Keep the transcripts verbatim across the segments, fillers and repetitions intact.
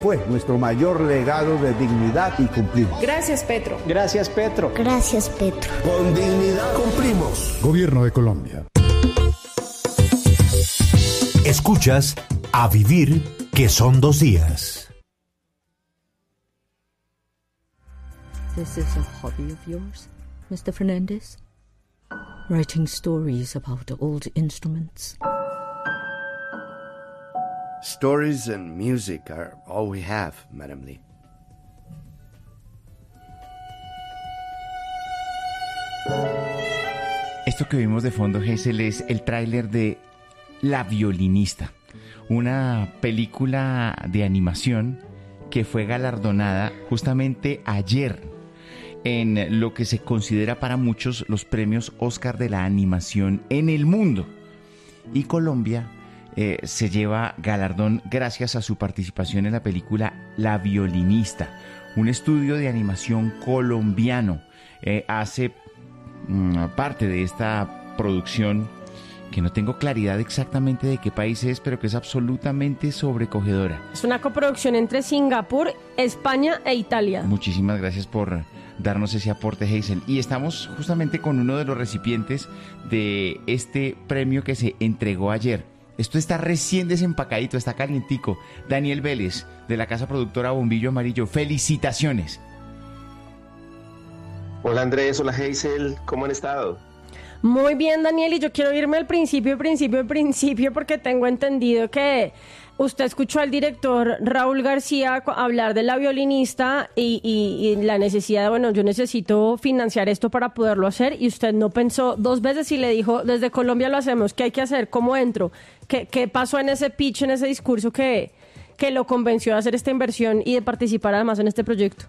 Fue nuestro mayor legado de dignidad y cumplimos. Gracias, Petro. Gracias, Petro. Gracias, Petro. Con dignidad cumplimos. Gobierno de Colombia. Escuchas A Vivir, que son dos días. This is a hobby of yours, mister Fernandez? Writing stories about old instruments. Stories and music are all we have, Madam Lee. Esto que vimos de fondo, Hazel, es el tráiler de La Violinista, una película de animación que fue galardonada justamente ayer en lo que se considera para muchos los premios Oscar de la animación en el mundo. Y Colombia eh, se lleva galardón gracias a su participación en la película La Violinista, un estudio de animación colombiano. Eh, hace mm, parte de esta producción que no tengo claridad exactamente de qué país es, pero que es absolutamente sobrecogedora. Es una coproducción entre Singapur, España e Italia. Muchísimas gracias por darnos ese aporte, Hazel. Y estamos justamente con uno de los recipientes de este premio que se entregó ayer. Esto está recién desempacadito, está calientico. Daniel Vélez, de la casa productora Bombillo Amarillo. ¡Felicitaciones! Hola Andrés, hola Hazel, ¿cómo han estado? Muy bien, Daniel, y yo quiero irme al principio, principio, principio, porque tengo entendido que usted escuchó al director Raúl García hablar de La Violinista y, y, y la necesidad de, bueno, yo necesito financiar esto para poderlo hacer, y usted no pensó dos veces y le dijo, desde Colombia lo hacemos, ¿qué hay que hacer? ¿Cómo entro? ¿Qué, qué pasó en ese pitch, en ese discurso que, que lo convenció de hacer esta inversión y de participar además en este proyecto?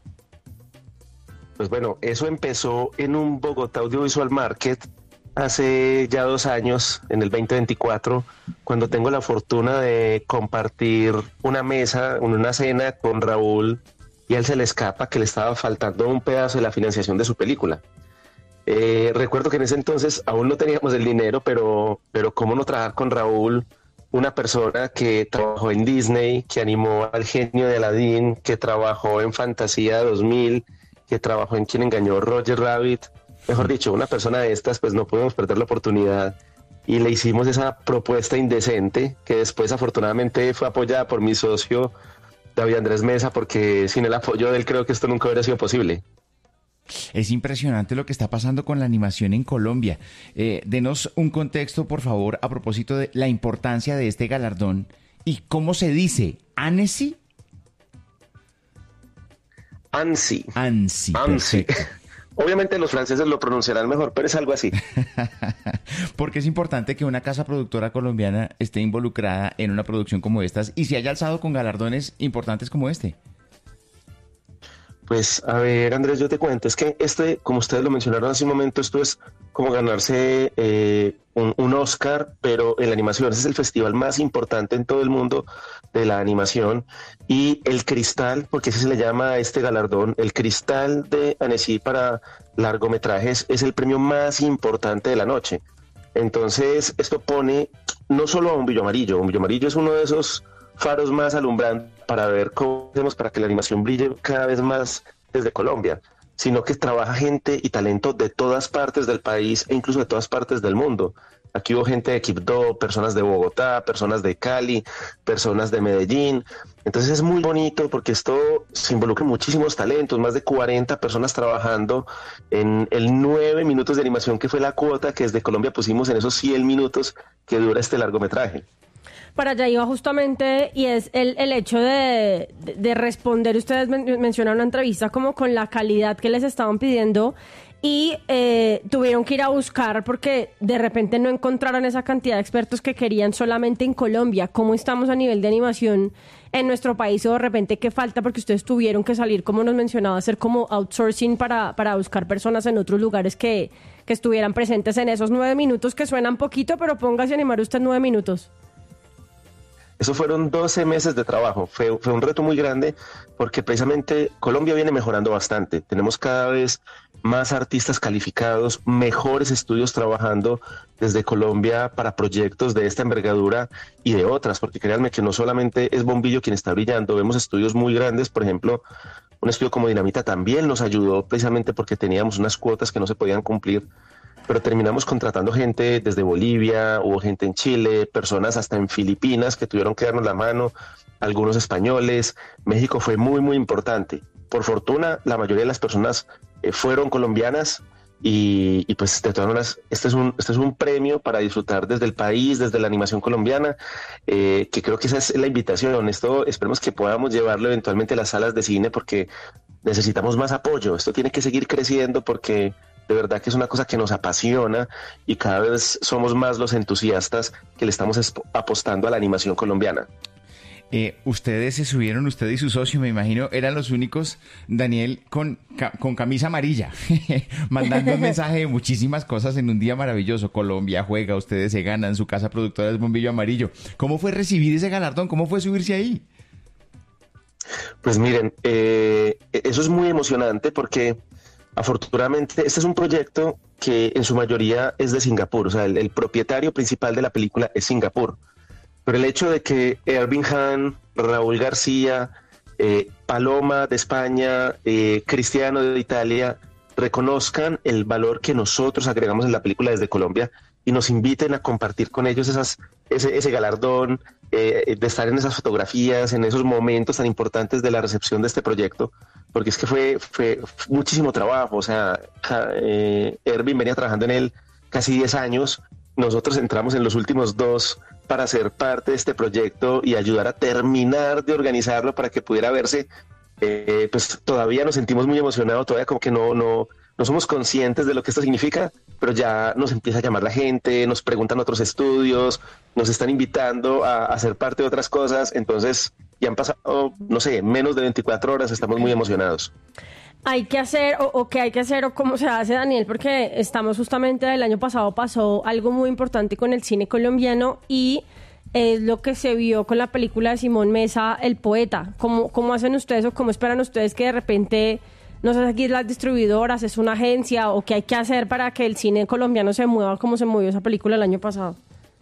Pues bueno, eso empezó en un Bogotá Audiovisual Market hace ya dos años, en el veinte veinticuatro, cuando tengo la fortuna de compartir una mesa, una cena con Raúl, y a él se le escapa que le estaba faltando un pedazo de la financiación de su película. Eh, recuerdo que en ese entonces aún no teníamos el dinero, pero, pero cómo no trabajar con Raúl, una persona que trabajó en Disney, que animó al genio de Aladdin, que trabajó en Fantasía dos mil, que trabajó en Quien engañó a Roger Rabbit. Mejor dicho, una persona de estas, pues no podemos perder la oportunidad, y le hicimos esa propuesta indecente que después afortunadamente fue apoyada por mi socio David Andrés Mesa, porque sin el apoyo de él creo que esto nunca hubiera sido posible. Es impresionante lo que está pasando con la animación en Colombia. Eh, denos un contexto, por favor, a propósito de la importancia de este galardón y cómo se dice, ¿Annecy? ANSI. ANSI, ANSI. Obviamente los franceses lo pronunciarán mejor, pero es algo así. Porque es importante que una casa productora colombiana esté involucrada en una producción como estas y se haya alzado con galardones importantes como este. Pues, a ver, Andrés, yo te cuento, es que este, como ustedes lo mencionaron hace un momento, esto es como ganarse eh, un, un Oscar, pero en la animación. Ese es el festival más importante en todo el mundo de la animación. Y el Cristal, porque así se le llama a este galardón, el Cristal de Annecy para largometrajes es el premio más importante de la noche. Entonces, esto pone no solo a Bombillo Amarillo, Bombillo Amarillo es uno de esos faros más alumbrantes para ver cómo hacemos para que la animación brille cada vez más desde Colombia, sino que trabaja gente y talento de todas partes del país e incluso de todas partes del mundo. Aquí hubo gente de Quibdó, personas de Bogotá, personas de Cali, personas de Medellín. Entonces es muy bonito porque esto se involucra en muchísimos talentos, más de cuarenta personas trabajando en el nueve minutos de animación que fue la cuota que desde Colombia pusimos en esos cien minutos que dura este largometraje. Para allá iba justamente, y es el, el hecho de, de, de responder. Ustedes men- mencionaron una entrevista como con la calidad que les estaban pidiendo y eh, tuvieron que ir a buscar porque de repente no encontraron esa cantidad de expertos que querían solamente en Colombia. ¿Cómo estamos a nivel de animación en nuestro país? O de repente, ¿qué falta? Porque ustedes tuvieron que salir, como nos mencionaba, hacer como outsourcing para, para buscar personas en otros lugares que, que estuvieran presentes en esos nueve minutos que suenan poquito, pero póngase a animar usted nueve minutos. Eso fueron doce meses de trabajo, fue, fue un reto muy grande porque precisamente Colombia viene mejorando bastante, tenemos cada vez más artistas calificados, mejores estudios trabajando desde Colombia para proyectos de esta envergadura y de otras, porque créanme que no solamente es Bombillo quien está brillando, vemos estudios muy grandes, por ejemplo, un estudio como Dinamita también nos ayudó precisamente porque teníamos unas cuotas que no se podían cumplir, pero terminamos contratando gente desde Bolivia, hubo gente en Chile, personas hasta en Filipinas que tuvieron que darnos la mano, algunos españoles. México fue muy, muy importante. Por fortuna, la mayoría de las personas eh, fueron colombianas y, y pues de todas maneras, este es, un, este es un premio para disfrutar desde el país, desde la animación colombiana, eh, que creo que esa es la invitación. Esto esperemos que podamos llevarlo eventualmente a las salas de cine porque necesitamos más apoyo. Esto tiene que seguir creciendo porque de verdad que es una cosa que nos apasiona y cada vez somos más los entusiastas que le estamos apostando a la animación colombiana. Eh, ustedes se subieron, usted y su socio, me imagino, eran los únicos, Daniel, con, ca- con camisa amarilla, mandando un mensaje de muchísimas cosas en un día maravilloso. Colombia juega, ustedes se ganan, su casa productora es Bombillo Amarillo. ¿Cómo fue recibir ese galardón? ¿Cómo fue subirse ahí? Pues miren, eh, eso es muy emocionante porque afortunadamente este es un proyecto que en su mayoría es de Singapur, o sea, el, el propietario principal de la película es Singapur. Pero el hecho de que Ervin Han, Raúl García, eh, Paloma de España, eh, Cristiano de Italia, reconozcan el valor que nosotros agregamos en la película desde Colombia y nos inviten a compartir con ellos esas, ese, ese galardón, eh, de estar en esas fotografías, en esos momentos tan importantes de la recepción de este proyecto, porque es que fue, fue muchísimo trabajo. O sea, eh, Ervin venía trabajando en él casi diez años, nosotros entramos en los últimos dos para ser parte de este proyecto y ayudar a terminar de organizarlo para que pudiera verse. Eh, pues todavía nos sentimos muy emocionados, todavía como que no, no, no somos conscientes de lo que esto significa, pero ya nos empieza a llamar la gente, nos preguntan otros estudios, nos están invitando a, a ser parte de otras cosas, entonces ya han pasado, no sé, menos de veinticuatro horas, estamos muy emocionados. Hay que hacer, o, o qué hay que hacer, o cómo se hace, Daniel, porque estamos justamente, el año pasado pasó algo muy importante con el cine colombiano y es lo que se vio con la película de Simón Mesa, El Poeta. ¿Cómo, cómo hacen ustedes o cómo esperan ustedes que de repente, no sé, aquí las distribuidoras, es una agencia, o qué hay que hacer para que el cine colombiano se mueva como se movió esa película el año pasado?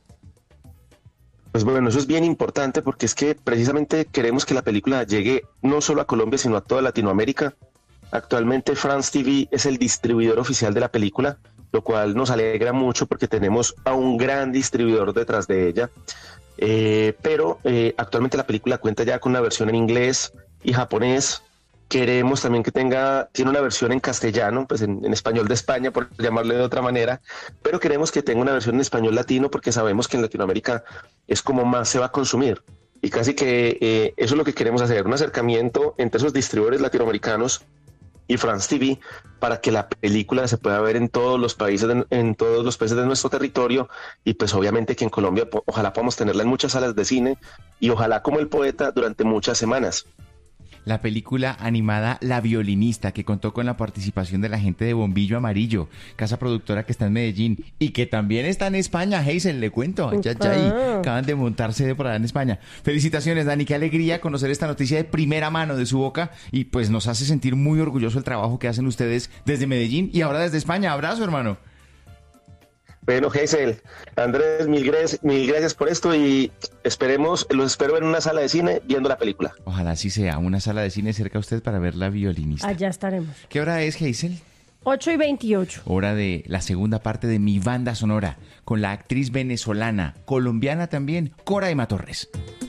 Pues bueno, eso es bien importante porque es que precisamente queremos que la película llegue no solo a Colombia, sino a toda Latinoamérica. Actualmente France T V es el distribuidor oficial de la película, lo cual nos alegra mucho porque tenemos a un gran distribuidor detrás de ella. Eh, pero eh, actualmente la película cuenta ya con una versión en inglés y japonés. Queremos también que tenga, tiene una versión en castellano, pues en, en español de España, por llamarle de otra manera, pero queremos que tenga una versión en español latino porque sabemos que en Latinoamérica es como más se va a consumir. Y casi que eh, eso es lo que queremos hacer, un acercamiento entre esos distribuidores latinoamericanos y France T V para que la película se pueda ver en todos los países de, en todos los países de nuestro territorio y pues obviamente que en Colombia po- ojalá podamos tenerla en muchas salas de cine y ojalá como El Poeta durante muchas semanas. La película animada La Violinista, que contó con la participación de la gente de Bombillo Amarillo, casa productora que está en Medellín y que también está en España. Hazel, le cuento, ya, ya ahí acaban de montarse por allá en España. Felicitaciones, Dani, qué alegría conocer esta noticia de primera mano de su boca y pues nos hace sentir muy orgulloso el trabajo que hacen ustedes desde Medellín y ahora desde España. Abrazo, hermano. Bueno, Hazel, Andrés, mil gracias, mil gracias por esto y esperemos, los espero en una sala de cine viendo la película. Ojalá así sea, una sala de cine cerca a usted para ver La Violinista. Allá estaremos. ¿Qué hora es, Hazel? ocho y veintiocho. Hora de la segunda parte de Mi Banda Sonora, con la actriz venezolana, colombiana también, Coraima Torres.